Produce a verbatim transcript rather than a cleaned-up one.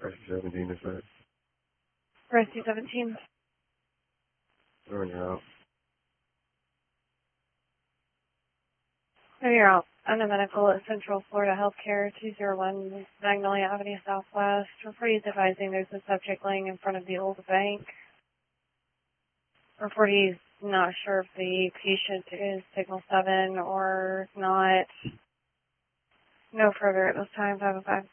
Rescue seventeen is that? Rescue seventeen. When you're out. So you're out. Under medical at Central Florida Healthcare, two oh one Magnolia Avenue Southwest. Reportees advising there's a subject laying in front of the old bank. Reportees not sure if the patient is Signal seven or not. No further at this time, five oh five.